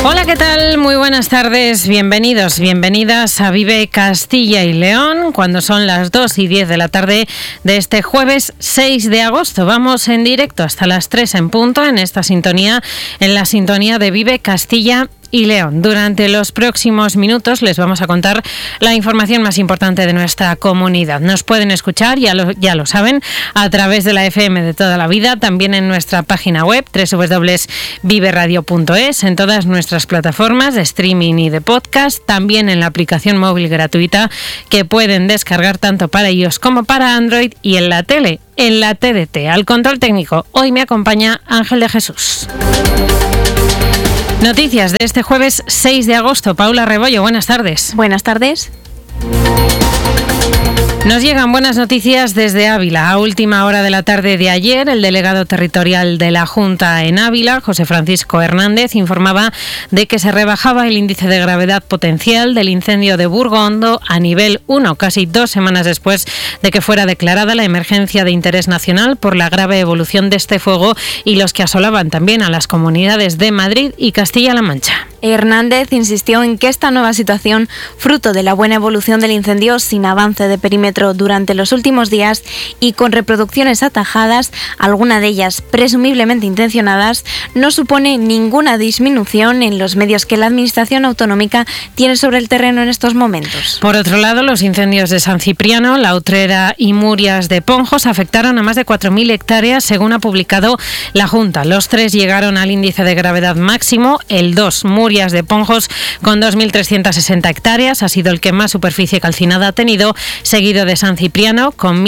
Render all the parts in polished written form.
Hola, ¿qué tal? Muy buenas tardes, bienvenidos, bienvenidas a Vive Castilla y León, cuando son las 2:10 de la tarde de este jueves 6 de agosto. Vamos en directo hasta las 3 en punto en esta sintonía, en la sintonía de Vive Castilla y León. Durante los próximos minutos les vamos a contar la información más importante de nuestra comunidad. Nos pueden escuchar, ya lo saben, a través de la FM de toda la vida, también en nuestra página web www.viveradio.es, en todas nuestras plataformas de streaming y de podcast, también en la aplicación móvil gratuita que pueden descargar tanto para iOS como para Android, y en la tele, en la TDT. Al control técnico hoy me acompaña Ángel de Jesús. Noticias de este jueves 6 de agosto. Paula Rebollo, buenas tardes. Buenas tardes. Nos llegan buenas noticias desde Ávila. A última hora de la tarde de ayer, el delegado territorial de la Junta en Ávila, José Francisco Hernández, informaba de que se rebajaba el índice de gravedad potencial del incendio de Burgondo a nivel 1, casi 2 semanas después de que fuera declarada la emergencia de interés nacional por la grave evolución de este fuego y los que asolaban también a las comunidades de Madrid y Castilla-La Mancha. Hernández insistió en que esta nueva situación, fruto de la buena evolución del incendio sin avance de perímetro durante los últimos días y con reproducciones atajadas, alguna de ellas presumiblemente intencionadas, no supone ninguna disminución en los medios que la Administración autonómica tiene sobre el terreno en estos momentos. Por otro lado, los incendios de San Cipriano, La Utrera y Murias de Ponjos afectaron a más de 4.000 hectáreas, según ha publicado la Junta. Los 3 llegaron al índice de gravedad máximo, el 2, Murias de Ponjos, con 2.360 hectáreas, ha sido el que más superficie calcinada ha tenido, seguido de San Cipriano con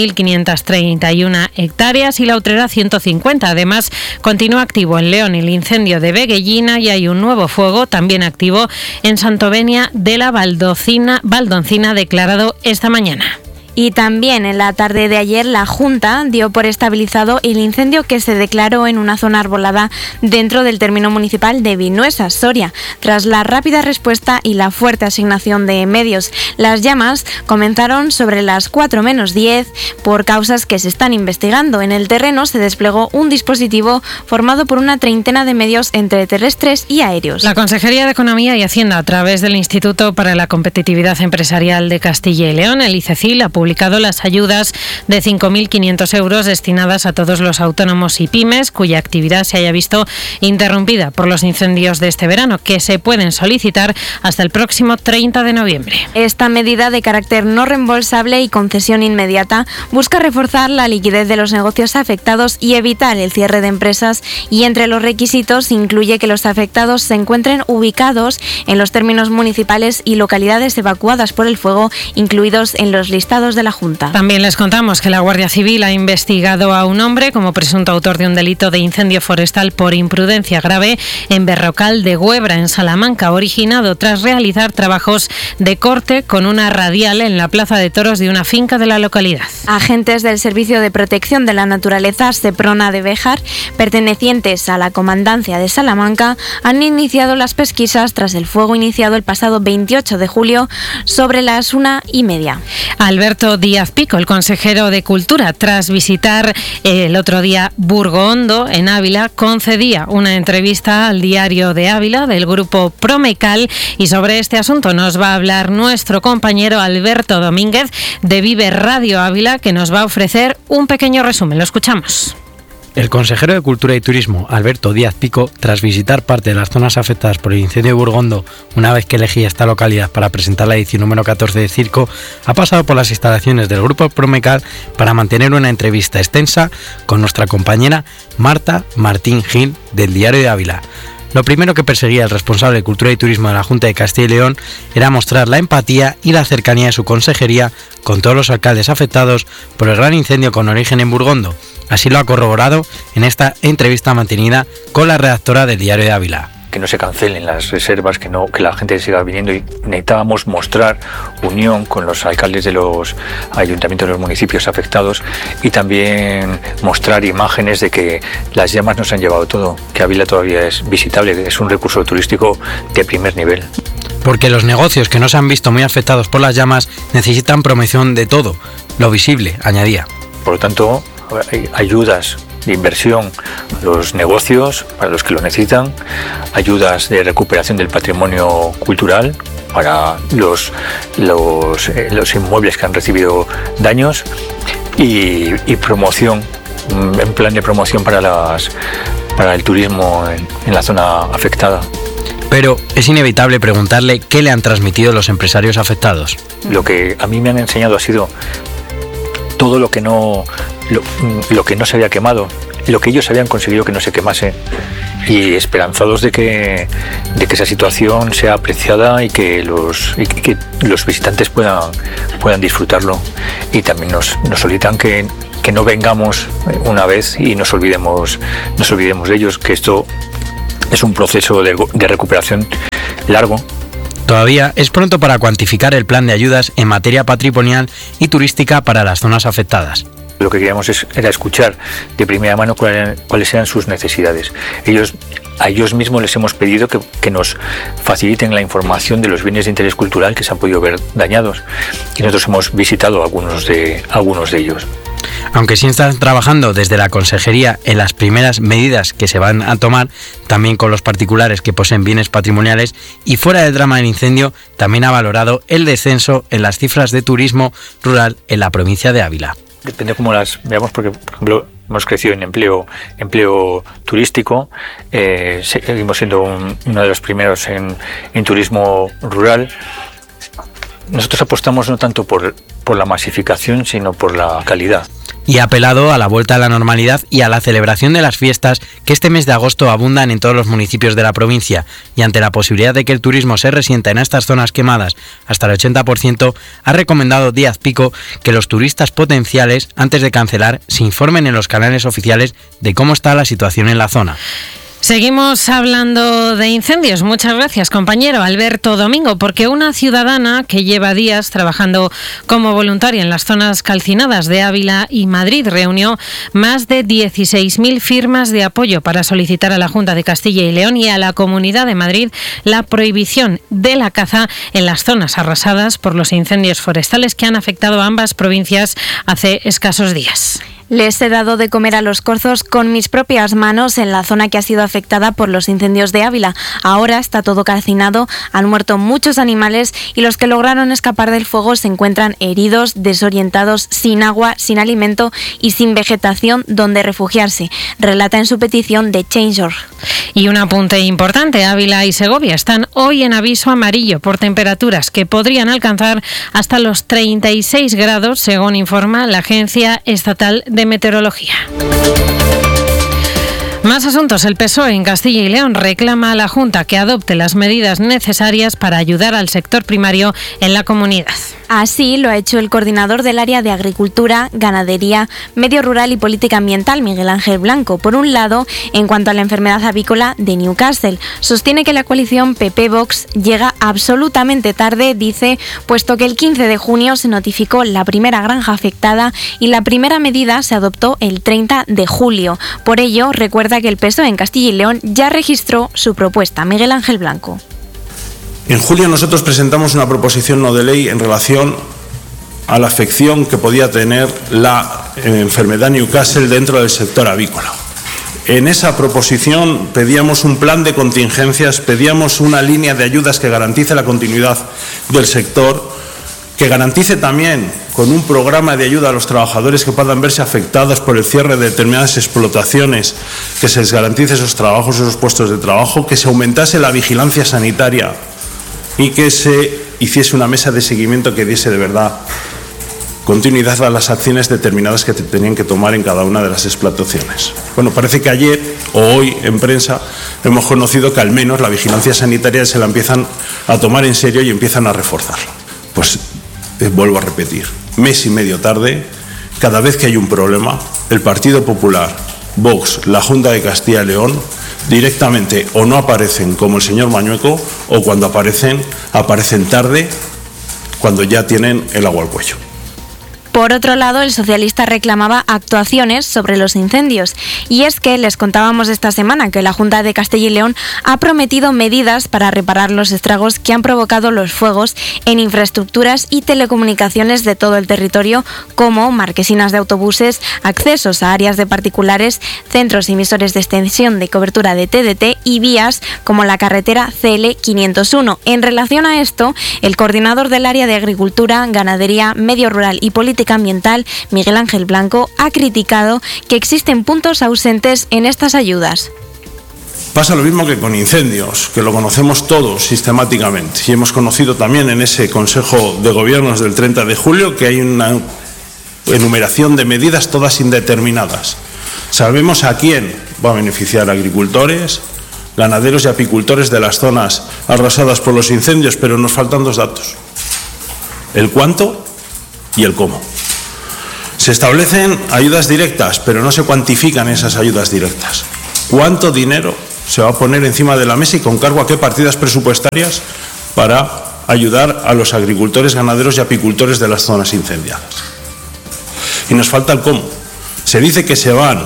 1.531 hectáreas y La Utrera 150. Además, continúa activo en León el incendio de Veguellina y hay un nuevo fuego también activo en Santovenia de la Valdoncina declarado esta mañana. Y también en la tarde de ayer la Junta dio por estabilizado el incendio que se declaró en una zona arbolada dentro del término municipal de Vinuesa, Soria. Tras la rápida respuesta y la fuerte asignación de medios, las llamas comenzaron sobre las 4 menos 10 por causas que se están investigando. En el terreno se desplegó un dispositivo formado por una treintena de medios entre terrestres y aéreos. La Consejería de Economía y Hacienda, a través del Instituto para la Competitividad Empresarial de Castilla y León, el ICECIL, ha publicado las ayudas de 5.500 euros destinadas a todos los autónomos y pymes cuya actividad se haya visto interrumpida por los incendios de este verano, que se pueden solicitar hasta el próximo 30 de noviembre. Esta medida de carácter no reembolsable y concesión inmediata busca reforzar la liquidez de los negocios afectados y evitar el cierre de empresas, y entre los requisitos incluye que los afectados se encuentren ubicados en los términos municipales y localidades evacuadas por el fuego, incluidos en los listados de la Junta. También les contamos que la Guardia Civil ha investigado a un hombre como presunto autor de un delito de incendio forestal por imprudencia grave en Berrocal de Güebra, en Salamanca, originado tras realizar trabajos de corte con una radial en la plaza de toros de una finca de la localidad. Agentes del Servicio de Protección de la Naturaleza Seprona de Béjar, pertenecientes a la Comandancia de Salamanca, han iniciado las pesquisas tras el fuego iniciado el pasado 28 de julio sobre las 1:30. Alberto Díaz Pico, el consejero de Cultura, tras visitar el otro día Burgondo, en Ávila, concedía una entrevista al Diario de Ávila del grupo Promecal, y sobre este asunto nos va a hablar nuestro compañero Alberto Domínguez de Vive Radio Ávila, que nos va a ofrecer un pequeño resumen. Lo escuchamos. El consejero de Cultura y Turismo, Alberto Díaz Pico, tras visitar parte de las zonas afectadas por el incendio de Burgondo, una vez que elegía esta localidad para presentar la edición número 14 de Circo, ha pasado por las instalaciones del Grupo Promecal para mantener una entrevista extensa con nuestra compañera Marta Martín Gil, del Diario de Ávila. Lo primero que perseguía el responsable de Cultura y Turismo de la Junta de Castilla y León era mostrar la empatía y la cercanía de su consejería con todos los alcaldes afectados por el gran incendio con origen en Burgondo. Así lo ha corroborado en esta entrevista mantenida con la redactora del Diario de Ávila. Que no se cancelen las reservas, que la gente siga viniendo, y necesitábamos mostrar unión con los alcaldes de los ayuntamientos de los municipios afectados y también mostrar imágenes de que las llamas no se han llevado todo, que Ávila todavía es visitable, es un recurso turístico de primer nivel. Porque los negocios que no se han visto muy afectados por las llamas necesitan promoción de todo, lo visible, añadía. Por lo tanto, hay ayudas de inversión a los negocios, para los que lo necesitan, ayudas de recuperación del patrimonio cultural para los inmuebles que han recibido daños y promoción, en plan de promoción para el turismo en la zona afectada. Pero es inevitable preguntarle qué le han transmitido los empresarios afectados. Lo que a mí me han enseñado ha sido todo lo que no se había quemado, lo que ellos habían conseguido que no se quemase, y esperanzados de que esa situación sea apreciada y que los visitantes puedan disfrutarlo. Y también nos solicitan que no vengamos una vez y nos olvidemos de ellos, que esto es un proceso de recuperación largo. Todavía es pronto para cuantificar el plan de ayudas en materia patrimonial y turística para las zonas afectadas. Lo que queríamos era escuchar de primera mano cuáles eran sus necesidades. A ellos mismos les hemos pedido que nos faciliten la información de los bienes de interés cultural que se han podido ver dañados, y nosotros hemos visitado algunos de ellos. Aunque sí están trabajando desde la Consejería en las primeras medidas que se van a tomar, también con los particulares que poseen bienes patrimoniales, y fuera del drama del incendio, también ha valorado el descenso en las cifras de turismo rural en la provincia de Ávila. Depende cómo las veamos, porque, por ejemplo, hemos crecido en empleo turístico, seguimos siendo uno de los primeros en turismo rural. Nosotros apostamos no tanto por la masificación, sino por la calidad. Y ha apelado a la vuelta a la normalidad y a la celebración de las fiestas que este mes de agosto abundan en todos los municipios de la provincia, y ante la posibilidad de que el turismo se resienta en estas zonas quemadas hasta el 80%, ha recomendado Díaz Pico que los turistas potenciales, antes de cancelar, se informen en los canales oficiales de cómo está la situación en la zona. Seguimos hablando de incendios. Muchas gracias, compañero Alberto Domingo, porque una ciudadana que lleva días trabajando como voluntaria en las zonas calcinadas de Ávila y Madrid reunió más de 16.000 firmas de apoyo para solicitar a la Junta de Castilla y León y a la Comunidad de Madrid la prohibición de la caza en las zonas arrasadas por los incendios forestales que han afectado a ambas provincias hace escasos días. Les he dado de comer a los corzos con mis propias manos en la zona que ha sido afectada por los incendios de Ávila. Ahora está todo calcinado, han muerto muchos animales y los que lograron escapar del fuego se encuentran heridos, desorientados, sin agua, sin alimento y sin vegetación donde refugiarse, relata en su petición de Change.org. Y un apunte importante, Ávila y Segovia están hoy en aviso amarillo por temperaturas que podrían alcanzar hasta los 36 grados, según informa la Agencia Estatal de Meteorología. Más asuntos. El PSOE en Castilla y León reclama a la Junta que adopte las medidas necesarias para ayudar al sector primario en la comunidad. Así lo ha hecho el coordinador del área de Agricultura, Ganadería, Medio Rural y Política Ambiental, Miguel Ángel Blanco. Por un lado, en cuanto a la enfermedad avícola de Newcastle, sostiene que la coalición PP-Vox llega absolutamente tarde, dice, puesto que el 15 de junio se notificó la primera granja afectada y la primera medida se adoptó el 30 de julio. Por ello, recuerda que el PSOE en Castilla y León ya registró su propuesta. Miguel Ángel Blanco. En julio nosotros presentamos una proposición no de ley en relación a la afección que podía tener la enfermedad Newcastle dentro del sector avícola. En esa proposición pedíamos un plan de contingencias, pedíamos una línea de ayudas que garantice la continuidad del sector, que garantice también con un programa de ayuda a los trabajadores que puedan verse afectados por el cierre de determinadas explotaciones, que se les garantice esos trabajos, esos puestos de trabajo, que se aumentase la vigilancia sanitaria y que se hiciese una mesa de seguimiento que diese de verdad continuidad a las acciones determinadas que tenían que tomar en cada una de las explotaciones. Bueno, parece que ayer o hoy en prensa hemos conocido que al menos la vigilancia sanitaria se la empiezan a tomar en serio y empiezan a reforzarla. Pues vuelvo a repetir, mes y medio tarde, cada vez que hay un problema, el Partido Popular, Vox, la Junta de Castilla y León, directamente o no aparecen como el señor Mañueco, o cuando aparecen tarde, cuando ya tienen el agua al cuello. Por otro lado, el socialista reclamaba actuaciones sobre los incendios. Y es que les contábamos esta semana que la Junta de Castilla y León ha prometido medidas para reparar los estragos que han provocado los fuegos en infraestructuras y telecomunicaciones de todo el territorio, como marquesinas de autobuses, accesos a áreas de particulares, centros emisores de extensión de cobertura de TDT y vías como la carretera CL 501. En relación a esto, el coordinador del área de Agricultura, Ganadería, Medio Rural y Política Ambiental, Miguel Ángel Blanco, ha criticado que existen puntos ausentes en estas ayudas. Pasa lo mismo que con incendios, que lo conocemos todos sistemáticamente. Y hemos conocido también en ese Consejo de Gobiernos del 30 de julio que hay una enumeración de medidas todas indeterminadas. Sabemos a quién va a beneficiar: agricultores, ganaderos y apicultores de las zonas arrasadas por los incendios, pero nos faltan dos datos: el cuánto y el cómo. Se establecen ayudas directas, pero no se cuantifican esas ayudas directas. ¿Cuánto dinero se va a poner encima de la mesa y con cargo a qué partidas presupuestarias para ayudar a los agricultores, ganaderos y apicultores de las zonas incendiadas? Y nos falta el cómo. Se dice que se van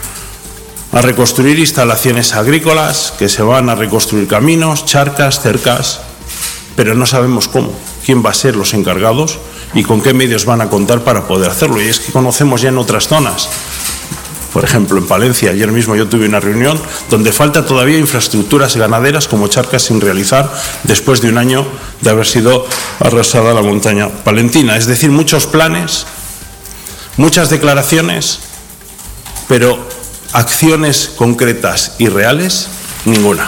a reconstruir instalaciones agrícolas, que se van a reconstruir caminos, charcas, cercas, pero no sabemos cómo, quién va a ser los encargados y con qué medios van a contar para poder hacerlo. Y es que conocemos ya en otras zonas, por ejemplo en Palencia, ayer mismo yo tuve una reunión donde falta todavía infraestructuras ganaderas como charcas sin realizar después de un año de haber sido arrasada la montaña palentina. Es decir, muchos planes, muchas declaraciones, pero acciones concretas y reales, ninguna.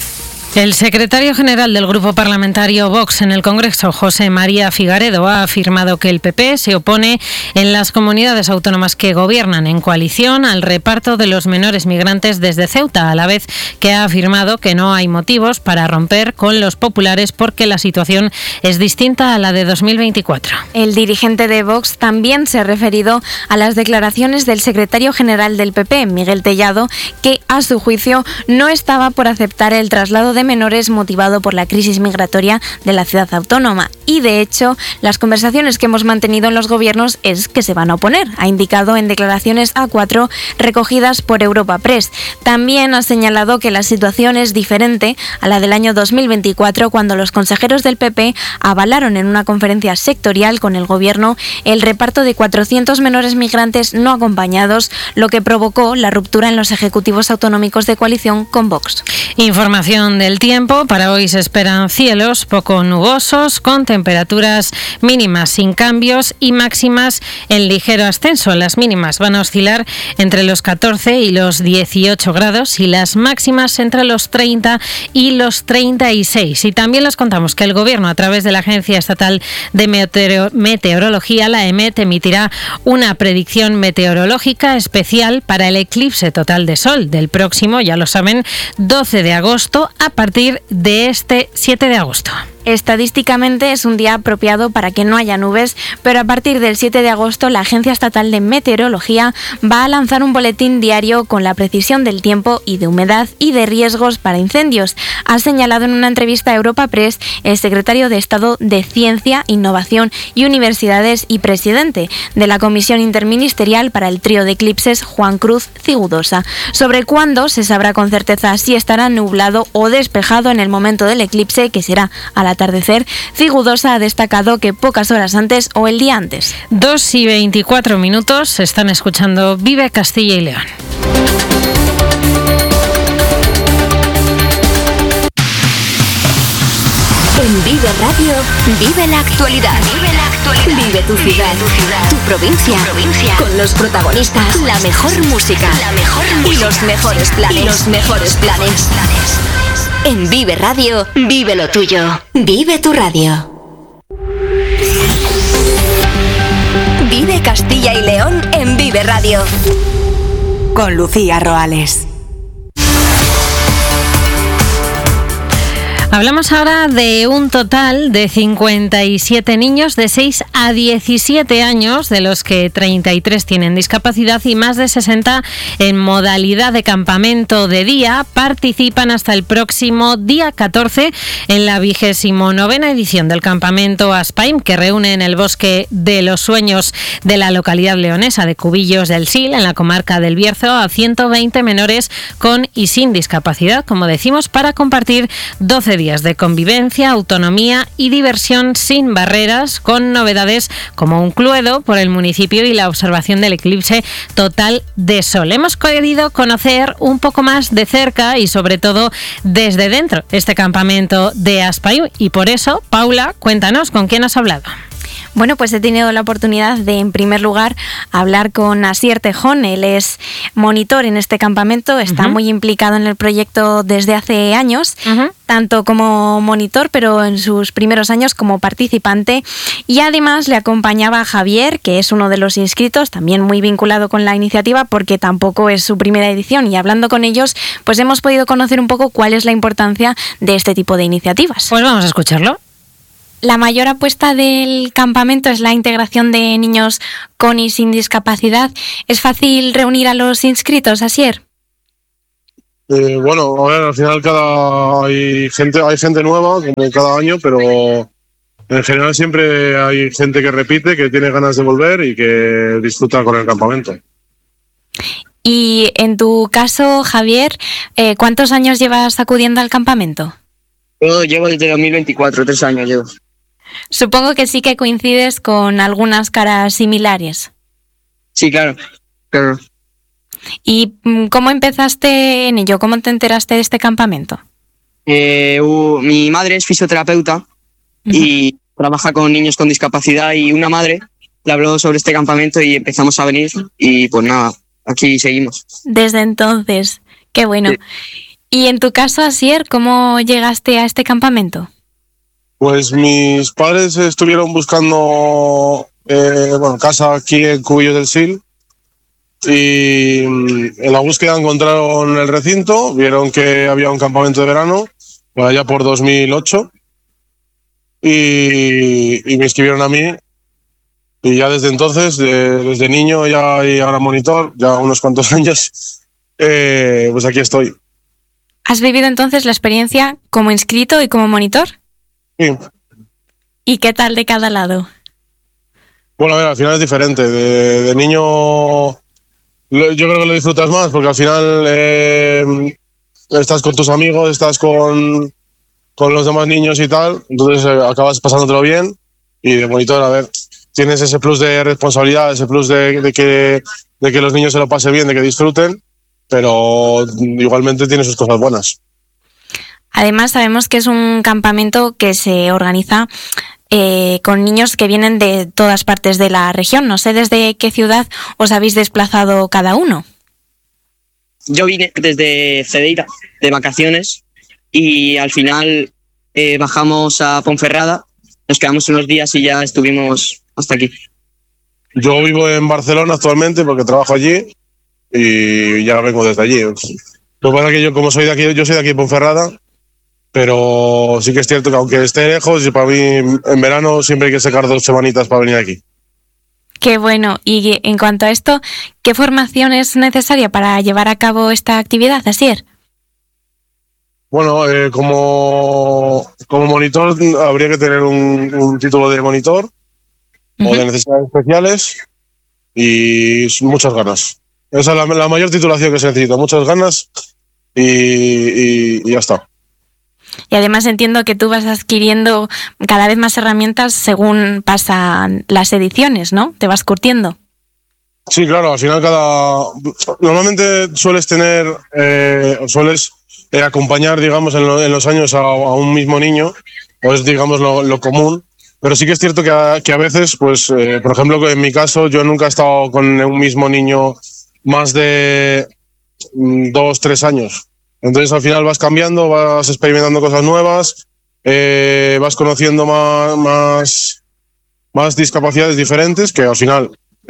El secretario general del Grupo Parlamentario Vox en el Congreso, José María Figaredo, ha afirmado que el PP se opone en las comunidades autónomas que gobiernan en coalición al reparto de los menores migrantes desde Ceuta, a la vez que ha afirmado que no hay motivos para romper con los populares porque la situación es distinta a la de 2024. El dirigente de Vox también se ha referido a las declaraciones del secretario general del PP, Miguel Tellado, que a su juicio no estaba por aceptar el traslado de menores motivado por la crisis migratoria de la ciudad autónoma. Y de hecho, las conversaciones que hemos mantenido en los gobiernos es que se van a oponer, ha indicado en declaraciones A4 recogidas por Europa Press. También ha señalado que la situación es diferente a la del año 2024, cuando los consejeros del PP avalaron en una conferencia sectorial con el gobierno el reparto de 400 menores migrantes no acompañados, lo que provocó la ruptura en los ejecutivos autonómicos de coalición con Vox. Información del tiempo. Para hoy se esperan cielos poco nubosos, con temperaturas mínimas sin cambios y máximas en ligero ascenso. Las mínimas van a oscilar entre los 14 y los 18 grados y las máximas entre los 30 y los 36. Y también les contamos que el Gobierno, a través de la Agencia Estatal de Meteorología, la EMET, emitirá una predicción meteorológica especial para el eclipse total de sol del próximo, ya lo saben, 12 de agosto a partir de este 7 de agosto. Estadísticamente es un día apropiado para que no haya nubes, pero a partir del 7 de agosto la Agencia Estatal de Meteorología va a lanzar un boletín diario con la precisión del tiempo y de humedad y de riesgos para incendios. Ha señalado en una entrevista a Europa Press el secretario de Estado de Ciencia, Innovación y Universidades y presidente de la Comisión Interministerial para el Trío de Eclipses, Juan Cruz Cigudosa. Sobre cuándo se sabrá con certeza si estará nublado o despejado en el momento del eclipse, que será al atardecer. Cigudosa ha destacado que pocas horas antes o el día antes. 2:24 se están escuchando Vive Castilla y León. En Vive Radio, vive la actualidad. Vive tu ciudad, tu provincia, con los protagonistas, la mejor música, y los mejores planes. En Vive Radio, vive lo tuyo. Vive tu radio. Vive Castilla y León en Vive Radio. Con Lucía Roales. Hablamos ahora de un total de 57 niños de 6 a 17 años, de los que 33 tienen discapacidad y más de 60 en modalidad de campamento de día. Participan hasta el próximo día 14 en la 29ª edición del campamento Aspaim, que reúne en el Bosque de los Sueños de la localidad leonesa de Cubillos del Sil, en la comarca del Bierzo, a 120 menores con y sin discapacidad, como decimos, para compartir 12 días de convivencia, autonomía y diversión sin barreras, con novedades como un cluedo por el municipio y la observación del eclipse total de sol. Hemos querido conocer un poco más de cerca y sobre todo desde dentro este campamento de Aspaim, y por eso, Paula, cuéntanos, ¿con quién has hablado? Bueno, pues he tenido la oportunidad de, en primer lugar, hablar con Asier Tejón. Él es monitor en este campamento, está muy implicado en el proyecto desde hace años, tanto como monitor, pero en sus primeros años como participante. Y además le acompañaba Javier, que es uno de los inscritos, también muy vinculado con la iniciativa, porque tampoco es su primera edición. Y hablando con ellos, pues hemos podido conocer un poco cuál es la importancia de este tipo de iniciativas. Pues vamos a escucharlo. La mayor apuesta del campamento es la integración de niños con y sin discapacidad. ¿Es fácil reunir a los inscritos, Asier? Bueno, a ver, al final hay gente nueva, como cada año, pero en general siempre hay gente que repite, que tiene ganas de volver y que disfruta con el campamento. Y en tu caso, Javier, ¿cuántos años llevas acudiendo al campamento? Yo llevo desde 2024, 3 años llevo. Supongo que sí que coincides con algunas caras similares. Sí, claro. ¿Y cómo empezaste en ello? ¿Cómo te enteraste de este campamento? Mi madre es fisioterapeuta y trabaja con niños con discapacidad, y una madre le habló sobre este campamento y empezamos a venir y pues nada, aquí seguimos. Desde entonces, qué bueno. Sí. Y en tu caso, Asier, ¿cómo llegaste a este campamento? Pues mis padres estuvieron buscando casa aquí en Cubillos del Sil, y en la búsqueda encontraron el recinto, vieron que había un campamento de verano por allá por 2008 y me inscribieron a mí, y ya desde entonces, desde niño ya y ahora monitor, ya unos cuantos años, pues aquí estoy. ¿Has vivido entonces la experiencia como inscrito y como monitor? Sí. ¿Y qué tal de cada lado? Bueno, a ver, al final es diferente. De niño yo creo que lo disfrutas más, porque al final estás con tus amigos, estás con los demás niños y tal, entonces acabas pasándotelo bien. Y de monitor, a ver, tienes ese plus de responsabilidad, ese plus de que los niños se lo pasen bien, de que disfruten, pero igualmente tiene sus cosas buenas. Además, sabemos que es un campamento que se organiza con niños que vienen de todas partes de la región. No sé desde qué ciudad os habéis desplazado cada uno. Yo vine desde Cedeira, de vacaciones, y al final bajamos a Ponferrada, nos quedamos unos días y ya estuvimos hasta aquí. Yo vivo en Barcelona actualmente porque trabajo allí y ya vengo desde allí. Lo que pasa es que yo, como soy de aquí, yo soy de aquí de Ponferrada, pero sí que es cierto que aunque esté lejos, y para mí en verano siempre hay que sacar 2 semanitas para venir aquí. Qué bueno. Y en cuanto a esto, ¿qué formación es necesaria para llevar a cabo esta actividad, Asier? Bueno, como monitor habría que tener un título de monitor o de necesidades especiales y muchas ganas. Esa es la mayor titulación que se necesita, muchas ganas y ya está. Y además entiendo que tú vas adquiriendo cada vez más herramientas según pasan las ediciones, ¿no? Te vas curtiendo. Sí, claro, al final normalmente sueles tener, sueles acompañar, digamos, en los años a un mismo niño, o es, digamos, lo común, pero sí que es cierto que a veces, pues, por ejemplo, en mi caso, yo nunca he estado con un mismo niño más de 2, 3 años. Entonces al final vas cambiando, vas experimentando cosas nuevas, vas conociendo más discapacidades diferentes, que al final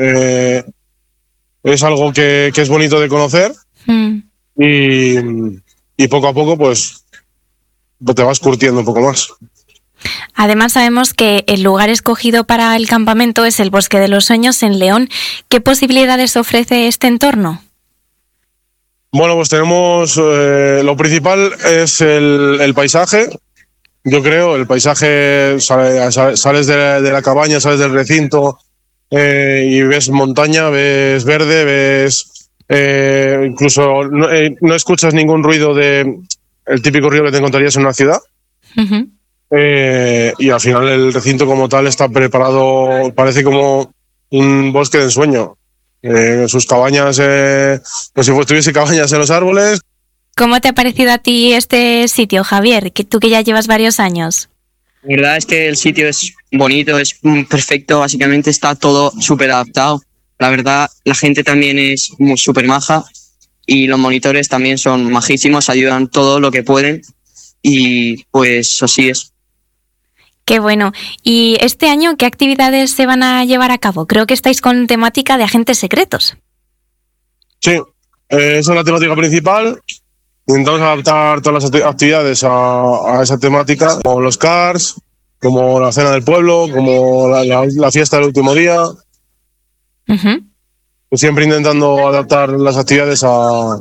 es algo que es bonito de conocer. Y poco a poco pues te vas curtiendo un poco más. Además sabemos que el lugar escogido para el campamento es el Bosque de los Sueños en León. ¿Qué posibilidades ofrece este entorno? Bueno, pues tenemos, lo principal es el paisaje. Yo creo, el paisaje, sales de la cabaña, sales del recinto y ves montaña, ves verde, ves incluso no escuchas ningún ruido el típico ruido que te encontrarías en una ciudad. Uh-huh. Y al final el recinto como tal está preparado, parece como un bosque de ensueño. Sus cabañas, pues si tuviese cabañas en los árboles. ¿Cómo te ha parecido a ti este sitio, Javier? Tú que ya llevas varios años. La verdad es que el sitio es bonito, es perfecto, básicamente está todo súper adaptado. La verdad, la gente también es súper maja y los monitores también son majísimos, ayudan todo lo que pueden y pues así es. Qué bueno. ¿Y este año qué actividades se van a llevar a cabo? Creo que estáis con temática de agentes secretos. Sí, esa es la temática principal. Intentamos adaptar todas las actividades a esa temática, como los cars, como la cena del pueblo, como la fiesta del último día. Uh-huh. Siempre intentando adaptar las actividades a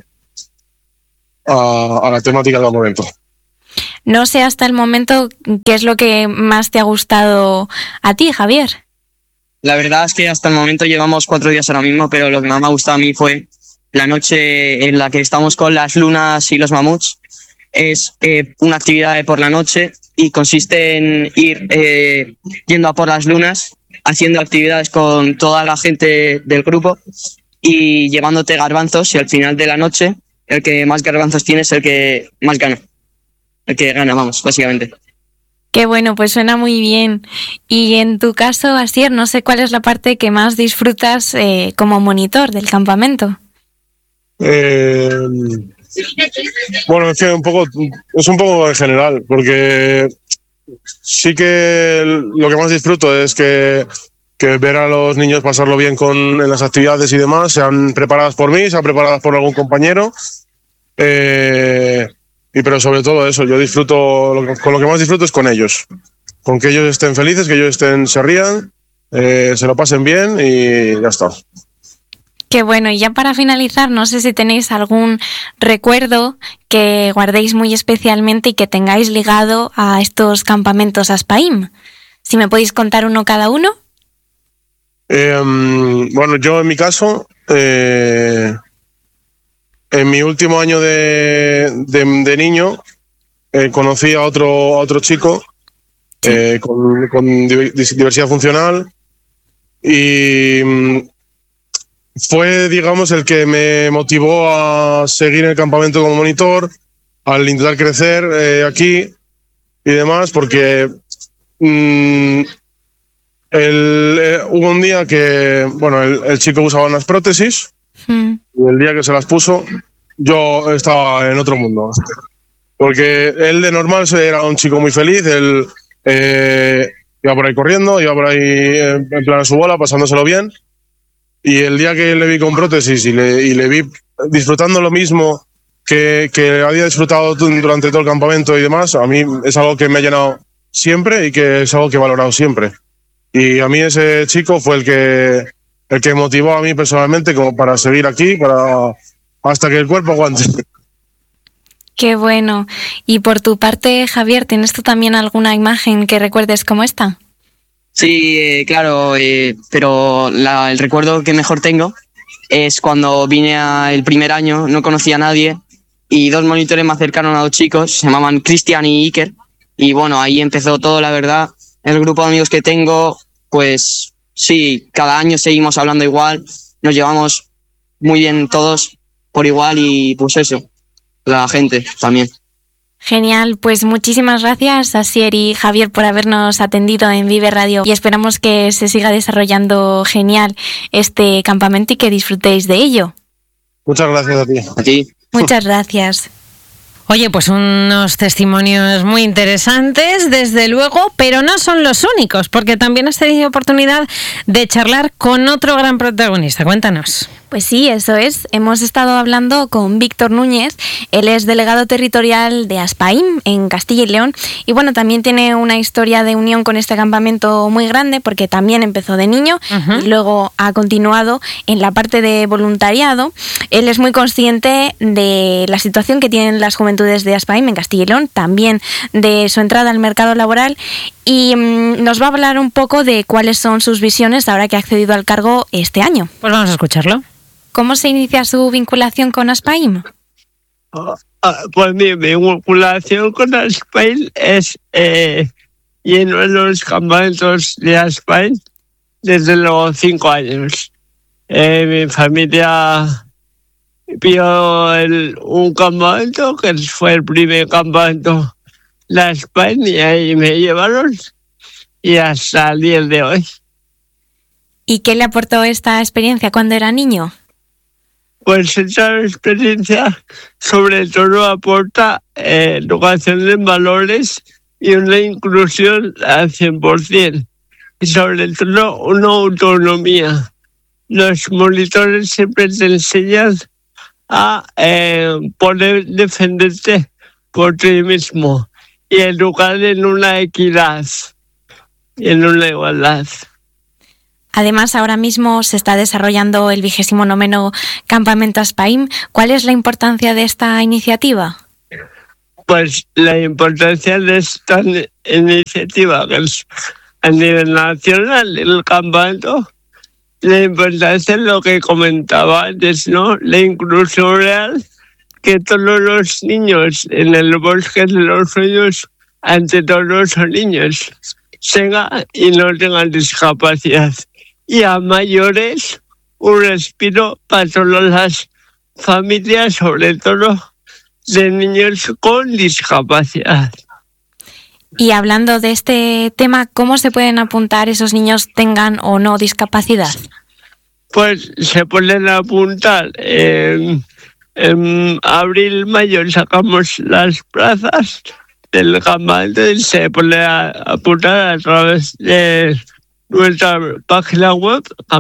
la temática del momento. No sé hasta el momento qué es lo que más te ha gustado a ti, Javier. La verdad es que hasta el momento llevamos 4 días ahora mismo, pero lo que más me ha gustado a mí fue la noche en la que estamos con las lunas y los mamuts. Es una actividad de por la noche y consiste en ir yendo a por las lunas, haciendo actividades con toda la gente del grupo y llevándote garbanzos, y al final de la noche el que más garbanzos tiene es el que más gana. El que gana, vamos, básicamente. Qué bueno, pues suena muy bien. Y en tu caso, Asier, no sé cuál es la parte que más disfrutas como monitor del campamento. Bueno, es que es un poco en general, porque sí que lo que más disfruto es que ver a los niños pasarlo bien en las actividades y demás, sean preparadas por mí, sean preparadas por algún compañero. Pero sobre todo eso, yo disfruto, con lo que más disfruto es con ellos. Con que ellos estén felices, que ellos se rían, se lo pasen bien y ya está. Qué bueno, y ya para finalizar, no sé si tenéis algún recuerdo que guardéis muy especialmente y que tengáis ligado a estos campamentos ASPAIM. Si me podéis contar uno cada uno. Bueno, yo en mi caso, en mi último año de niño, conocí a otro chico con diversidad funcional y fue, digamos, el que me motivó a seguir en el campamento como monitor, al intentar crecer aquí y demás, porque hubo un día que, bueno, el chico usaba unas prótesis y el día que se las puso yo estaba en otro mundo, porque él de normal era un chico muy feliz, él iba por ahí corriendo, iba por ahí en plan a su bola, pasándoselo bien, y el día que le vi con prótesis y le vi disfrutando lo mismo que había disfrutado durante todo el campamento y demás, a mí es algo que me ha llenado siempre y que es algo que he valorado siempre. Y a mí ese chico fue el que motivó a mí personalmente como para seguir aquí, hasta que el cuerpo aguante. Qué bueno. Y por tu parte, Javier, ¿tienes tú también alguna imagen que recuerdes como esta? Sí, claro, pero el recuerdo que mejor tengo es cuando vine el primer año, no conocía a nadie y 2 monitores me acercaron a 2 chicos, se llamaban Cristian y Iker, y bueno, ahí empezó todo, la verdad. El grupo de amigos que tengo, pues sí, cada año seguimos hablando igual, nos llevamos muy bien todos por igual y pues eso, la gente también. Genial, pues muchísimas gracias Asier y Javier por habernos atendido en Vive Radio y esperamos que se siga desarrollando genial este campamento y que disfrutéis de ello. Muchas gracias a ti. A ti. Muchas gracias. Oye, pues unos testimonios muy interesantes, desde luego, pero no son los únicos, porque también has tenido oportunidad de charlar con otro gran protagonista. Cuéntanos. Pues sí, eso es. Hemos estado hablando con Víctor Núñez. Él es delegado territorial de Aspaim, en Castilla y León. Y bueno, también tiene una historia de unión con este campamento muy grande, porque también empezó de niño y luego ha continuado en la parte de voluntariado. Él es muy consciente de la situación que tienen las juventudes de Aspaim, en Castilla y León, también de su entrada al mercado laboral. Y nos va a hablar un poco de cuáles son sus visiones ahora que ha accedido al cargo este año. Pues vamos a escucharlo. ¿Cómo se inicia su vinculación con Aspaim? Pues mi vinculación con Aspaim es yendo a los campamentos de Aspaim desde los 5 años. Mi familia vio un campamento que fue el primer campamento de Aspaim y ahí me llevaron y hasta el día de hoy. ¿Y qué le aportó esta experiencia cuando era niño? Pues esta experiencia sobre todo aporta educación en valores y una inclusión al 100%. Y sobre todo una autonomía. Los monitores siempre te enseñan a poder defenderte por ti mismo y educar en una equidad y en una igualdad. Además, ahora mismo se está desarrollando el 29º Campamento Aspaim. ¿Cuál es la importancia de esta iniciativa? Pues la importancia de esta iniciativa, que es a nivel nacional, el campamento, la importancia de lo que comentaba antes, ¿no? La inclusión real, que todos los niños en el bosque de los sueños, ante todo son niños, tengan y no tengan discapacidad. Y a mayores, un respiro para todas las familias, sobre todo de niños con discapacidad. Y hablando de este tema, ¿cómo se pueden apuntar esos niños tengan o no discapacidad? Pues se pueden apuntar en abril, mayo sacamos las plazas del campamento y se puede apuntar a través de nuestra página web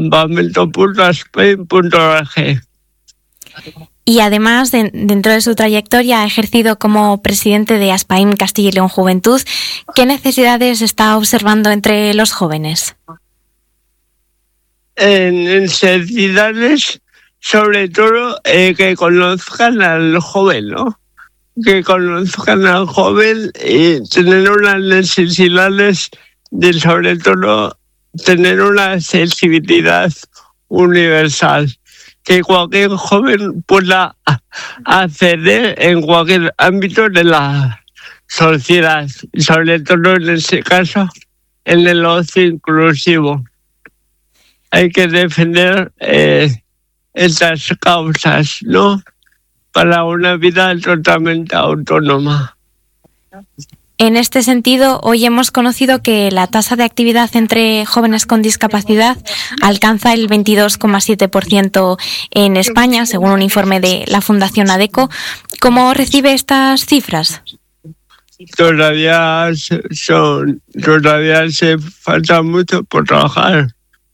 campamento.aspaim.org. Y además, dentro de su trayectoria, ha ejercido como presidente de Aspaim Castilla y León Juventud. ¿Qué necesidades está observando entre los jóvenes? En necesidades, sobre todo, que conozcan al joven, ¿no? Que conozcan al joven y tener unas necesidades de, sobre todo, tener una accesibilidad universal, que cualquier joven pueda acceder en cualquier ámbito de la sociedad, sobre todo en este caso en el ocio inclusivo. Hay que defender estas causas, ¿no? Para una vida totalmente autónoma. En este sentido, hoy hemos conocido que la tasa de actividad entre jóvenes con discapacidad alcanza el 22,7% en España, según un informe de la Fundación ADECO. ¿Cómo recibe estas cifras? Todavía se falta mucho por trabajar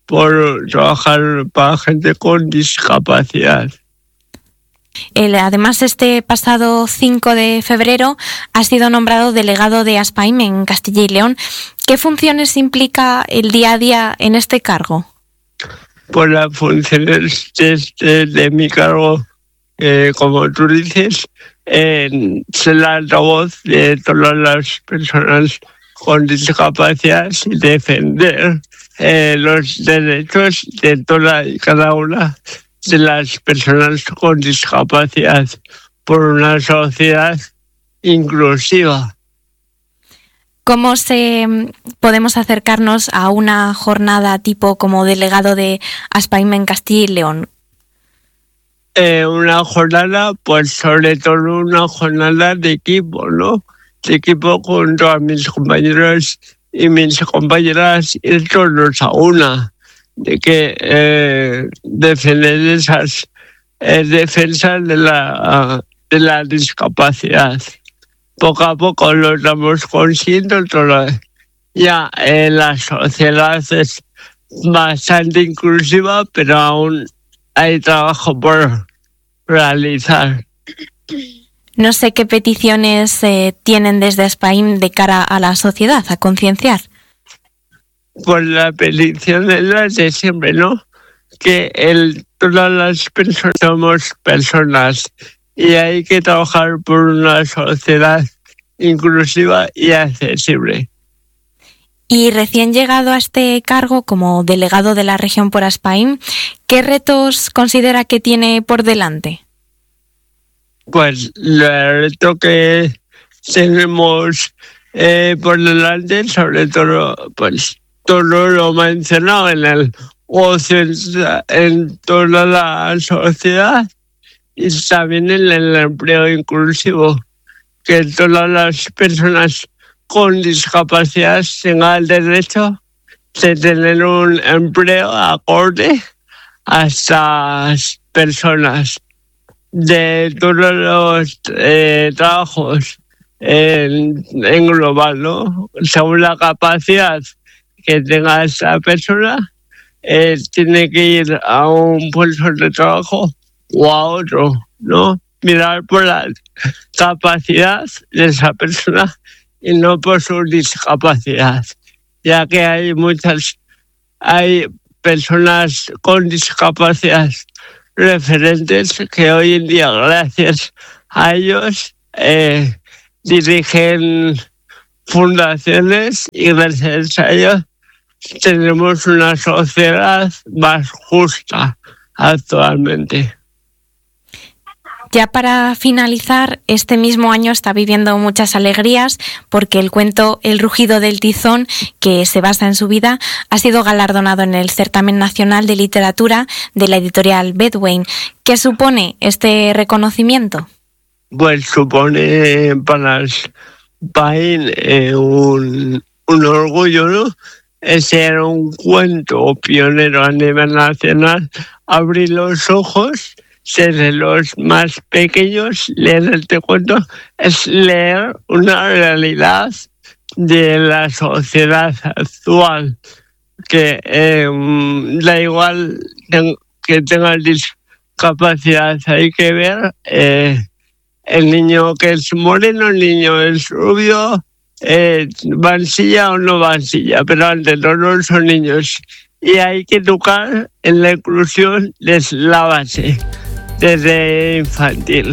para gente con discapacidad. Además, este pasado 5 de febrero ha sido nombrado delegado de Aspaim en Castilla y León. ¿Qué funciones implica el día a día en este cargo? Pues las funciones de mi cargo, como tú dices, ser la altavoz de todas las personas con discapacidad y defender los derechos de toda y cada una de las personas con discapacidad por una sociedad inclusiva. ¿Cómo podemos acercarnos a una jornada tipo como delegado de Aspaim en Castilla y León? Una jornada, pues sobre todo una jornada de equipo, ¿no? De equipo junto a mis compañeros y mis compañeras, ir todos a una, de que defender esas defensas de la discapacidad. Poco a poco lo estamos consiguiendo, ya la sociedad es bastante inclusiva, pero aún hay trabajo por realizar. No sé qué peticiones tienen desde Spain de cara a la sociedad, a concienciar. Pues la petición es la de siempre, ¿no? Que todas las personas somos personas y hay que trabajar por una sociedad inclusiva y accesible. Y recién llegado a este cargo como delegado de la región por Spain, ¿qué retos considera que tiene por delante? Pues el reto que tenemos por delante, sobre todo, pues todo lo mencionado en el ocio, en toda la sociedad y también en el empleo inclusivo, que todas las personas con discapacidad tengan el derecho de tener un empleo acorde a estas personas. De todos los trabajos en global, ¿no? Según la capacidad que tenga esa persona, tiene que ir a un puesto de trabajo o a otro, ¿no? Mirar por la capacidad de esa persona y no por su discapacidad, ya que hay personas con discapacidad referentes que hoy en día, gracias a ellos, dirigen fundaciones y gracias a ellos tenemos una sociedad más justa actualmente. Ya para finalizar, este mismo año está viviendo muchas alegrías porque el cuento El rugido del tizón, que se basa en su vida, ha sido galardonado en el Certamen Nacional de Literatura de la editorial Bedouin. ¿Qué supone este reconocimiento? Pues supone para Spain un orgullo, ¿no? Ese era un cuento pionero a nivel nacional. Abrir los ojos, ser de los más pequeños, leer este cuento es leer una realidad de la sociedad actual, que da igual que tenga discapacidad, hay que ver el niño que es moreno, el niño es rubio, va en silla o no va en silla, pero ante todo son niños. Y hay que educar en la inclusión desde la base, desde infantil.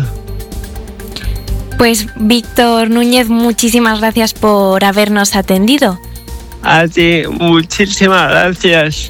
Pues Víctor Núñez, muchísimas gracias por habernos atendido. A ti, muchísimas gracias.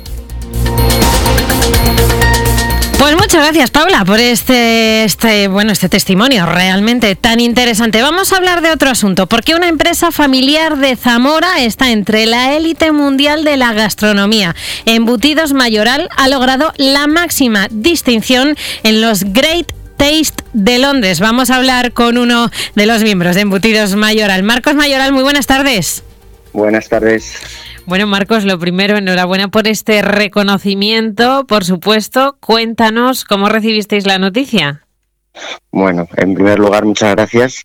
Pues muchas gracias, Paula, por este testimonio realmente tan interesante. Vamos a hablar de otro asunto, porque una empresa familiar de Zamora está entre la élite mundial de la gastronomía. Embutidos Mayoral ha logrado la máxima distinción en los Great Taste de Londres. Vamos a hablar con uno de los miembros de Embutidos Mayoral. Marcos Mayoral, muy buenas tardes. Buenas tardes. Bueno, Marcos, lo primero, enhorabuena por este reconocimiento, por supuesto. Cuéntanos cómo recibisteis la noticia. Bueno, en primer lugar, muchas gracias.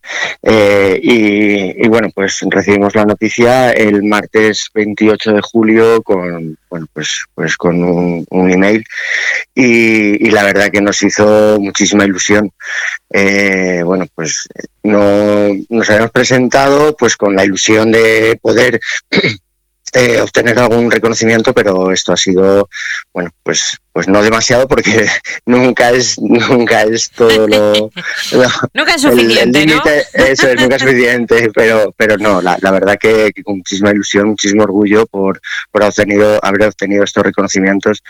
Y bueno, pues recibimos la noticia el martes 28 de julio con un email y la verdad que nos hizo muchísima ilusión. Bueno, pues nos habíamos presentado pues con la ilusión de poder obtener algún reconocimiento, pero esto ha sido, bueno, pues no demasiado, porque nunca es todo nunca es suficiente, el límite, ¿no? Eso es, nunca es suficiente, pero no, la verdad que con muchísima ilusión, muchísimo orgullo por haber obtenido estos reconocimientos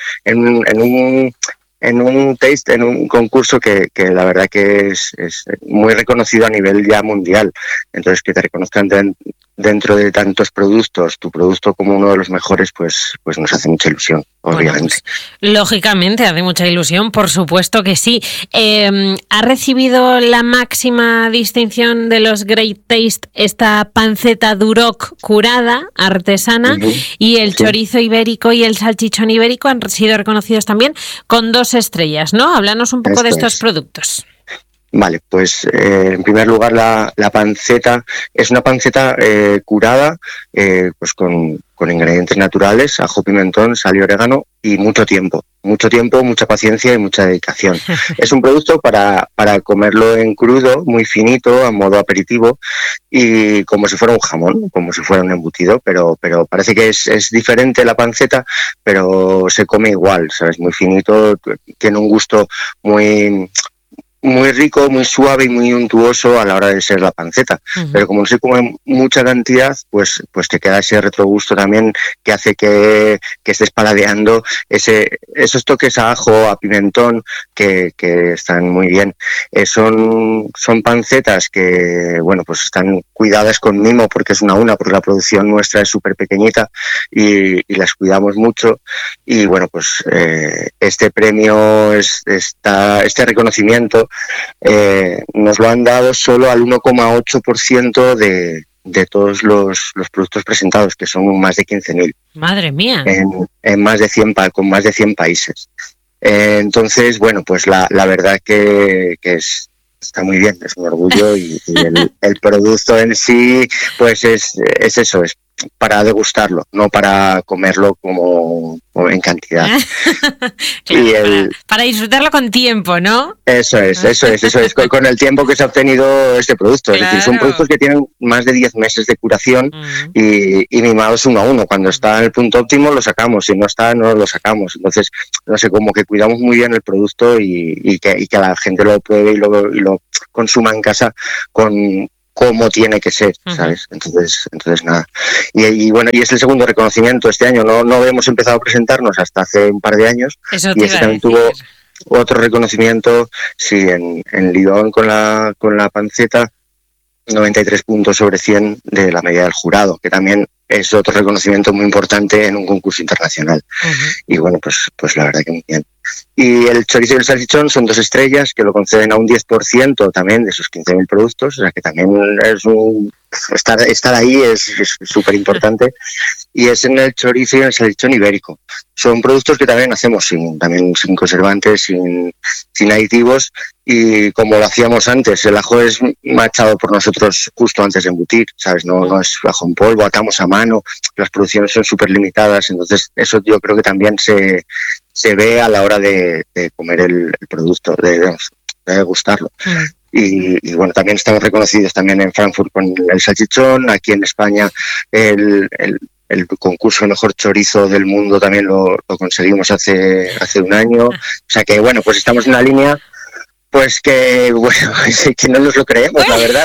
en un taste, en un concurso que la verdad que es muy reconocido a nivel ya mundial. Entonces, que te reconozcan dentro de tantos productos, tu producto como uno de los mejores, pues nos hace mucha ilusión, obviamente. Bueno, pues, lógicamente, hace mucha ilusión, por supuesto que sí. ¿Ha recibido la máxima distinción de los Great Taste esta panceta Duroc curada, artesana, y el chorizo ibérico y el salchichón ibérico han sido reconocidos también con 2 estrellas, ¿no? Háblanos un poco de estos productos. Vale, pues en primer lugar la panceta es una panceta curada pues con ingredientes naturales, ajo, pimentón, sal y orégano y mucho tiempo, mucha paciencia y mucha dedicación. Es un producto para comerlo en crudo, muy finito, a modo aperitivo y como si fuera un jamón, como si fuera un embutido, pero parece que es diferente la panceta, pero se come igual, ¿sabes? Muy finito, tiene un gusto muy rico, muy suave y muy untuoso a la hora de ser la panceta. Pero como no se come mucha cantidad, pues te queda ese retrogusto también que hace que estés paladeando esos toques a ajo, a pimentón, que están muy bien. Son pancetas que, bueno, pues están cuidadas con mimo porque es una, porque la producción nuestra es súper pequeñita y las cuidamos mucho. Y bueno, pues este premio, este reconocimiento, nos lo han dado solo al 1,8% de todos los productos presentados, que son más de 15.000. Madre mía. En más de 100 con más de 100 países. Entonces, bueno, pues la verdad que está muy bien, es un orgullo y el producto en sí, pues es eso, es para degustarlo, no para comerlo como en cantidad. Claro, para disfrutarlo con tiempo, ¿no? Eso es, con el tiempo que se ha obtenido este producto. Claro. Es decir, son productos que tienen más de 10 meses de curación y mimados uno a uno. Cuando está en el punto óptimo lo sacamos, si no está no lo sacamos. Entonces, no sé, como que cuidamos muy bien el producto y que la gente lo pruebe y lo consuma en casa con cómo tiene que ser, ¿sabes? Entonces nada. Y bueno, y es el segundo reconocimiento este año. No habíamos empezado a presentarnos hasta hace un par de años. Eso y ese también tuvo otro reconocimiento, sí, en Lyon con la panceta, 93 puntos sobre 100 de la media del jurado, que también es otro reconocimiento muy importante en un concurso internacional. Y bueno, pues la verdad que muy bien. Y el chorizo y el salchichón son 2 estrellas que lo conceden a un 10% también de esos 15.000 productos, o sea que también es estar ahí es súper importante. Y es en el chorizo y en el salchichón ibérico. Son productos que también hacemos sin conservantes, sin aditivos, y como lo hacíamos antes, el ajo es machado por nosotros justo antes de embutir, ¿sabes? No es ajo en polvo, atamos a mano, las producciones son súper limitadas, entonces eso yo creo que también se ve a la hora de comer el producto, de degustarlo. Y bueno, también estamos reconocidos también en Frankfurt con el salchichón, aquí en España el concurso Mejor Chorizo del Mundo también lo conseguimos hace un año, o sea que bueno, pues estamos en una línea pues que bueno, que no nos lo creemos, la verdad,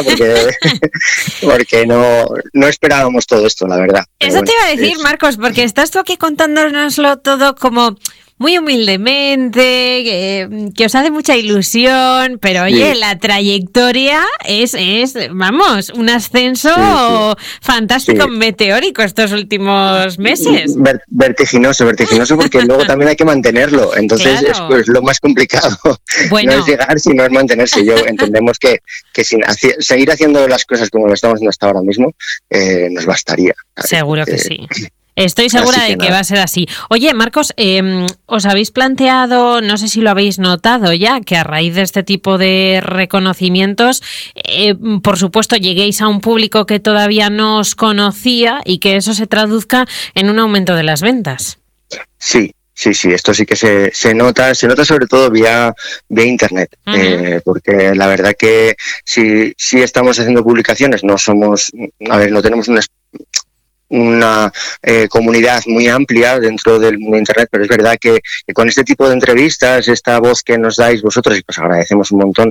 porque no esperábamos todo esto, la verdad. Eso bueno, te iba a decir, Marcos, porque estás tú aquí contándonoslo todo como muy humildemente, que os hace mucha ilusión, pero oye, sí, la trayectoria es vamos, un ascenso fantástico, meteórico estos últimos meses. Vertiginoso, porque luego también hay que mantenerlo, entonces claro, es pues, lo más complicado. Bueno. No es llegar, sino es mantenerse. Entendemos que sin seguir haciendo las cosas como lo estamos haciendo hasta ahora mismo, nos bastaría. Seguro que sí. Estoy segura de que va a ser así. Oye, Marcos, ¿os habéis planteado, no sé si lo habéis notado ya, que a raíz de este tipo de reconocimientos, por supuesto, lleguéis a un público que todavía no os conocía y que eso se traduzca en un aumento de las ventas? Sí, esto sí que se nota sobre todo vía internet, porque la verdad que si estamos haciendo publicaciones, no tenemos una comunidad muy amplia dentro del mundo de internet, pero es verdad que con este tipo de entrevistas, esta voz que nos dais vosotros, y pues agradecemos un montón,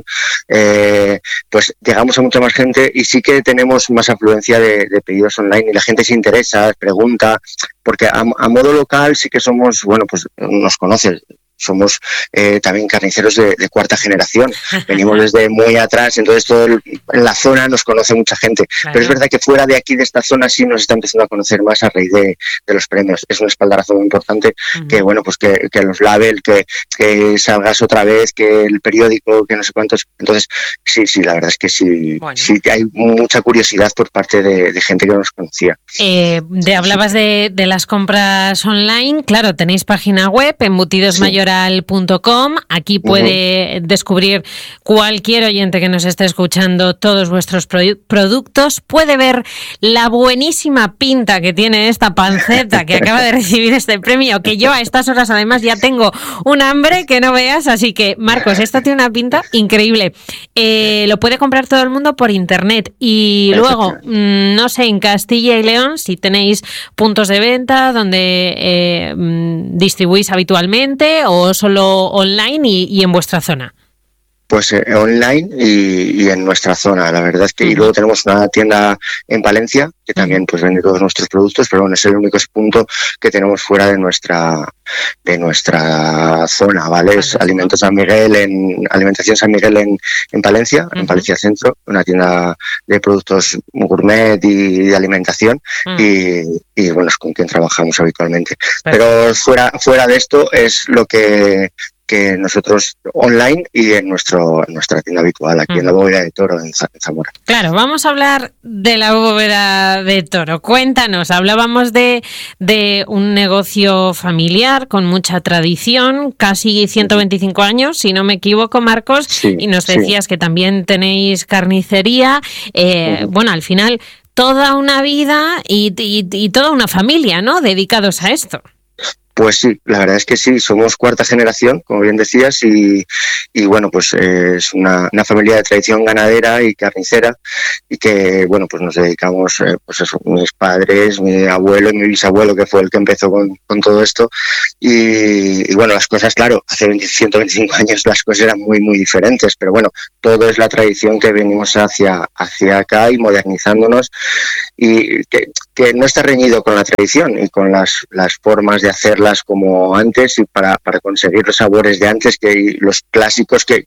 pues llegamos a mucha más gente y sí que tenemos más afluencia de pedidos online y la gente se interesa, pregunta, porque a modo local sí que somos, bueno, pues nos conoces. Somos también carniceros de cuarta generación, venimos desde muy atrás, entonces en la zona nos conoce mucha gente, claro, pero es verdad que fuera de aquí, de esta zona, sí nos está empezando a conocer más a raíz de los premios. Es un espaldarazo muy importante, que bueno, pues que los label, que salgas otra vez, que el periódico, que no sé cuántos, entonces sí, la verdad es que sí, bueno, sí hay mucha curiosidad por parte de gente que no nos conocía. Hablabas de las compras online, claro, tenéis página web, Embutidos Mayores laboveral.com. Aquí puede descubrir cualquier oyente que nos esté escuchando todos vuestros productos. Puede ver la buenísima pinta que tiene esta panceta que acaba de recibir este premio, que yo a estas horas además ya tengo un hambre que no veas. Así que, Marcos, esto tiene una pinta increíble. Lo puede comprar todo el mundo por internet. Y luego, no sé, en Castilla y León, si tenéis puntos de venta donde distribuís habitualmente o solo online y en vuestra zona. Pues online y en nuestra zona, la verdad es que y luego tenemos una tienda en Palencia que también pues vende todos nuestros productos, pero bueno, es el único punto que tenemos fuera de nuestra zona, ¿vale? Es Alimentación San Miguel en Palencia, en Palencia Centro, una tienda de productos gourmet y de alimentación y bueno, es con quien trabajamos habitualmente. Pero fuera de esto es lo que nosotros online y en nuestra tienda habitual, aquí en la Bóveda de Toro, en Zamora. Claro, vamos a hablar de la Bóveda de Toro. Cuéntanos, hablábamos de un negocio familiar con mucha tradición, casi 125 años, si no me equivoco, Marcos, y nos decías que también tenéis carnicería. Bueno, al final, toda una vida y toda una familia, ¿no?, dedicados a esto. Pues sí, la verdad es que sí, somos cuarta generación, como bien decías, y bueno, pues es una familia de tradición ganadera y carnicera y que, bueno, pues nos dedicamos, pues eso, mis padres, mi abuelo y mi bisabuelo, que fue el que empezó con todo esto. Y bueno, las cosas, claro, hace 125 años las cosas eran muy, muy diferentes, pero bueno, todo es la tradición que venimos hacia acá y modernizándonos y que no está reñido con la tradición y con las formas de hacerlas como antes y para conseguir los sabores de antes, que los clásicos que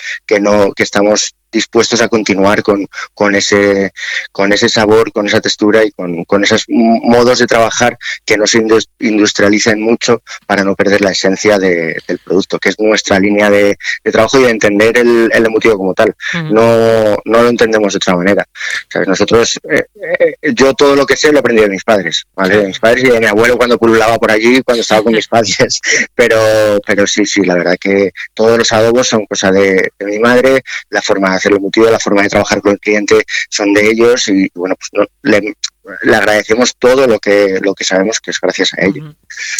estamos dispuestos a continuar con ese sabor, con esa textura y con esos modos de trabajar que no se industrialicen mucho para no perder la esencia del producto, que es nuestra línea de trabajo y de entender el embutido como tal. No lo entendemos de otra manera. ¿Sabes? Nosotros, yo todo lo que sé lo aprendí de mis padres, ¿vale? De mis padres y de mi abuelo cuando pululaba por allí, cuando estaba con mis padres. Pero sí, la verdad que todos los adobos son cosa de mi madre, la forma de hacer el embutido, la forma de trabajar con el cliente son de ellos y bueno, pues le agradecemos todo lo que sabemos que es gracias a ello.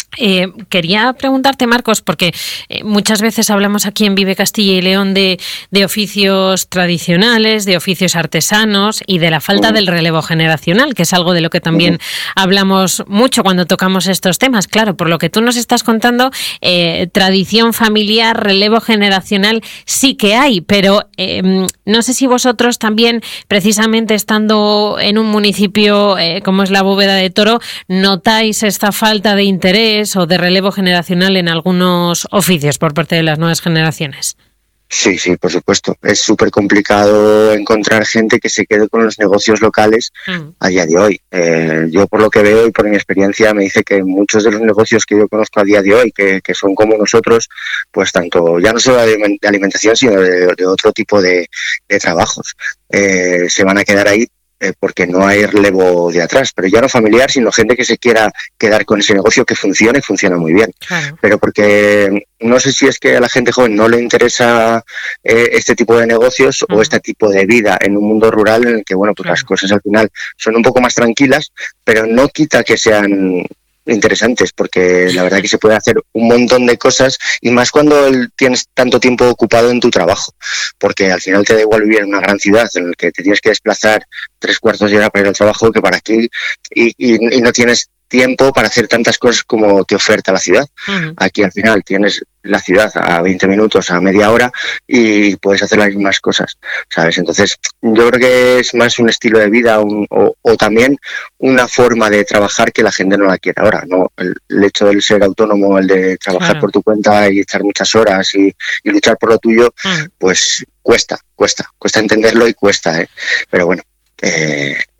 Quería preguntarte, Marcos, porque muchas veces hablamos aquí en Vive Castilla y León de oficios tradicionales, de oficios artesanos y de la falta del relevo generacional, que es algo de lo que también hablamos mucho cuando tocamos estos temas. Claro, por lo que tú nos estás contando, tradición familiar, relevo generacional sí que hay, pero no sé si vosotros también, precisamente estando en un municipio como es la Bóveda de Toro, notáis esta falta de interés o de relevo generacional en algunos oficios por parte de las nuevas generaciones. Sí, por supuesto. Es súper complicado encontrar gente que se quede con los negocios locales a día de hoy. Yo por lo que veo y por mi experiencia me dice que muchos de los negocios que yo conozco a día de hoy, que son como nosotros, pues tanto ya no solo de alimentación, sino de otro tipo de trabajos, se van a quedar ahí porque no hay relevo de atrás, pero ya no familiar, sino gente que se quiera quedar con ese negocio que funciona muy bien. Claro. Pero porque no sé si es que a la gente joven no le interesa este tipo de negocios o este tipo de vida en un mundo rural en el que, bueno, pues las cosas al final son un poco más tranquilas, pero no quita que sean interesantes, porque la verdad que se puede hacer un montón de cosas y más cuando tienes tanto tiempo ocupado en tu trabajo, porque al final te da igual vivir en una gran ciudad en la que te tienes que desplazar 3/4 de hora para ir al trabajo que para aquí y no tienes tiempo para hacer tantas cosas como te oferta la ciudad. Aquí al final tienes la ciudad a 20 minutos, a media hora y puedes hacer las mismas cosas, ¿sabes? Entonces yo creo que es más un estilo de vida o también una forma de trabajar que la gente no la quiere ahora, ¿no? El hecho de ser autónomo, el de trabajar por tu cuenta y echar muchas horas y luchar por lo tuyo, pues cuesta entenderlo y cuesta, pero bueno.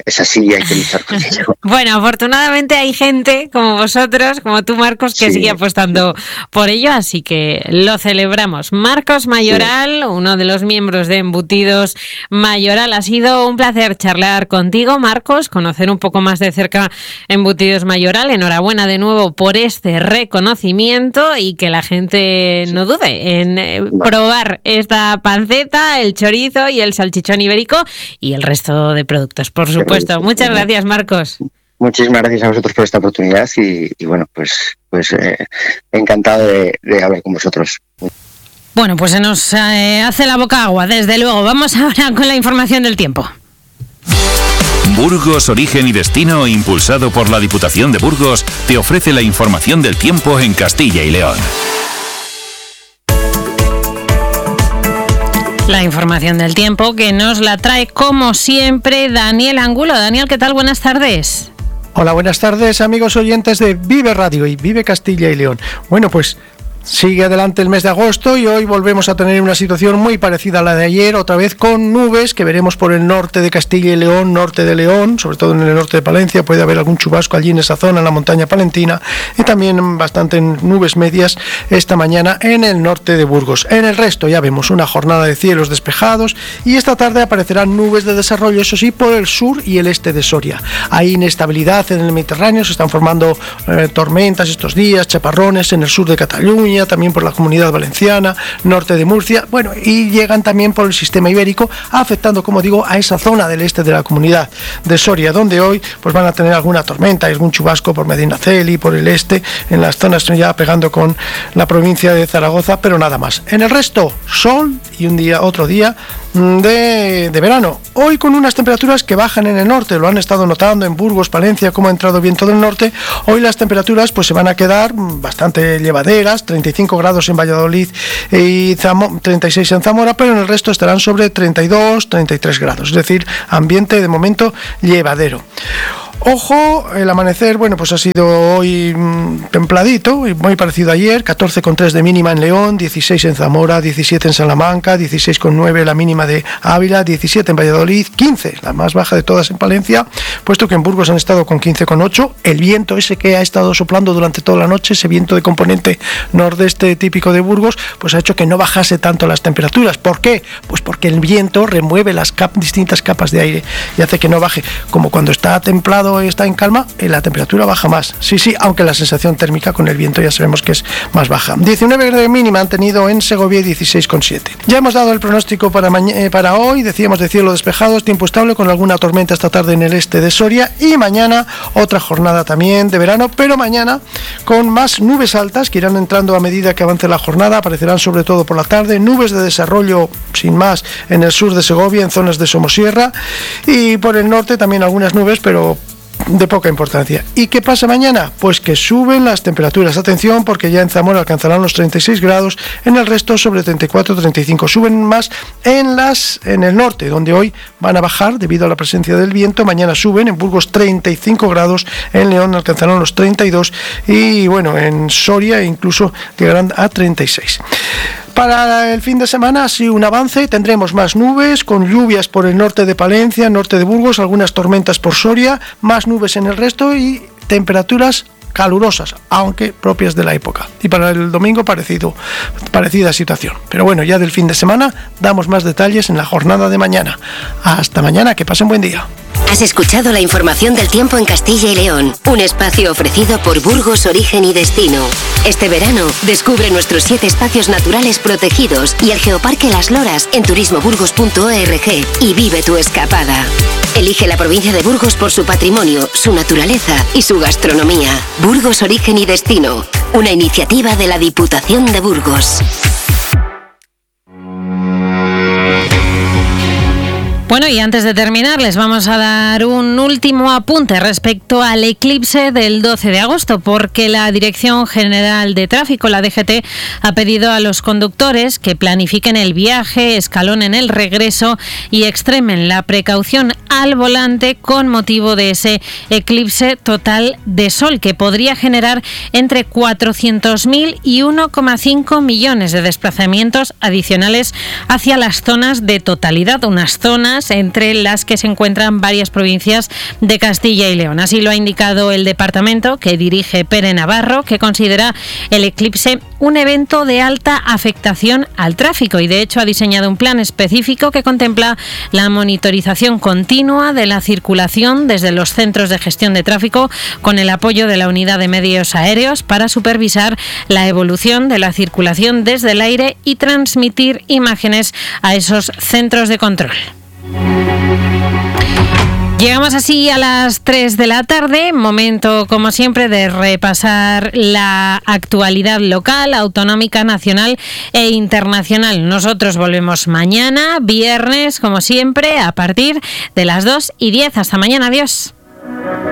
es así y hay que luchar con ello. Bueno, afortunadamente hay gente como vosotros, como tú, Marcos, que sigue apostando por ello, así que lo celebramos. Marcos Mayoral, uno de los miembros de Embutidos Mayoral, ha sido un placer charlar contigo, Marcos, conocer un poco más de cerca Embutidos Mayoral. Enhorabuena de nuevo por este reconocimiento y que la gente no dude en probar esta panceta, el chorizo y el salchichón ibérico y el resto de productos, por supuesto. Muchas gracias, Marcos. Muchísimas gracias a vosotros por esta oportunidad y bueno, pues encantado de hablar con vosotros. Bueno, pues se nos hace la boca agua, desde luego. Vamos ahora con la información del tiempo. Burgos, Origen y Destino, impulsado por la Diputación de Burgos, te ofrece la información del tiempo en Castilla y León. La información del tiempo que nos la trae, como siempre, Daniel Angulo. Daniel, ¿qué tal? Buenas tardes. Hola, buenas tardes, amigos oyentes de Vive Radio y Vive Castilla y León. Bueno, pues sigue adelante el mes de agosto y hoy volvemos a tener una situación muy parecida a la de ayer, otra vez con nubes que veremos por el norte de Castilla y León, norte de León, sobre todo en el norte de Palencia. Puede haber algún chubasco allí en esa zona, en la montaña palentina, y también bastante nubes medias esta mañana en el norte de Burgos. En el resto ya vemos una jornada de cielos despejados y esta tarde aparecerán nubes de desarrollo, eso sí, por el sur y el este de Soria. Hay inestabilidad en el Mediterráneo, se están formando tormentas estos días, chaparrones en el sur de Cataluña, también por la Comunidad Valenciana, norte de Murcia, bueno, y llegan también por el sistema ibérico, afectando, como digo, a esa zona del este de la Comunidad de Soria, donde hoy pues van a tener alguna tormenta, algún chubasco por Medinaceli, por el este, en las zonas ya pegando con la provincia de Zaragoza, pero nada más. En el resto, sol y otro día de verano. Hoy con unas temperaturas que bajan en el norte, lo han estado notando en Burgos, Palencia, como ha entrado viento del norte. Hoy las temperaturas pues se van a quedar bastante llevaderas, 35 grados en Valladolid y 36 en Zamora, pero en el resto estarán sobre 32, 33 grados, es decir, ambiente de momento llevadero. Ojo, el amanecer, bueno, pues ha sido hoy templadito, y muy parecido a ayer, 14,3 de mínima en León, 16 en Zamora, 17 en Salamanca, 16,9 la mínima de Ávila, 17 en Valladolid, 15, la más baja de todas en Palencia, puesto que en Burgos han estado con 15,8, el viento ese que ha estado soplando durante toda la noche, ese viento de componente nordeste típico de Burgos, pues ha hecho que no bajase tanto las temperaturas. ¿Por qué? Pues porque el viento remueve las distintas capas de aire y hace que no baje, como cuando está templado y está en calma, la temperatura baja más. Sí, aunque la sensación térmica con el viento ya sabemos que es más baja. 19 de mínima han tenido en Segovia y 16,7. Ya hemos dado el pronóstico para hoy, decíamos de cielo despejado, tiempo estable con alguna tormenta esta tarde en el este de Soria y mañana otra jornada también de verano, pero mañana con más nubes altas que irán entrando a medida que avance la jornada, aparecerán sobre todo por la tarde, nubes de desarrollo sin más en el sur de Segovia, en zonas de Somosierra, y por el norte también algunas nubes, pero de poca importancia. ¿Y qué pasa mañana? Pues que suben las temperaturas. Atención, porque ya en Zamora alcanzarán los 36 grados, en el resto sobre 34-35. Suben más en el norte, donde hoy van a bajar debido a la presencia del viento. Mañana suben en Burgos 35 grados, en León alcanzarán los 32 y bueno, en Soria incluso llegarán a 36. Para el fin de semana, sí, un avance, tendremos más nubes, con lluvias por el norte de Palencia, norte de Burgos, algunas tormentas por Soria, más nubes en el resto y temperaturas calurosas, aunque propias de la época. Y para el domingo parecida situación. Pero bueno, ya del fin de semana damos más detalles en la jornada de mañana. Hasta mañana, que pasen buen día. Has escuchado la información del tiempo en Castilla y León, un espacio ofrecido por Burgos, Origen y Destino. Este verano, descubre nuestros 7 espacios naturales protegidos y el Geoparque Las Loras en turismoburgos.org y vive tu escapada. Elige la provincia de Burgos por su patrimonio, su naturaleza y su gastronomía. Burgos, Origen y Destino, una iniciativa de la Diputación de Burgos. Bueno, y antes de terminar, les vamos a dar un último apunte respecto al eclipse del 12 de agosto, porque la Dirección General de Tráfico, la DGT, ha pedido a los conductores que planifiquen el viaje, escalonen el regreso y extremen la precaución al volante con motivo de ese eclipse total de sol, que podría generar entre 400.000 y 1,5 millones de desplazamientos adicionales hacia las zonas de totalidad, unas zonas zonas, entre las que se encuentran varias provincias de Castilla y León. Así lo ha indicado el departamento que dirige Pere Navarro, que considera el eclipse un evento de alta afectación al tráfico y de hecho ha diseñado un plan específico que contempla la monitorización continua de la circulación desde los centros de gestión de tráfico con el apoyo de la unidad de medios aéreos para supervisar la evolución de la circulación desde el aire y transmitir imágenes a esos centros de control. Llegamos así a las 3 de la tarde, momento como siempre de repasar la actualidad local, autonómica, nacional e internacional. Nosotros volvemos mañana, viernes, como siempre, a partir de las 2:10. Hasta mañana, adiós.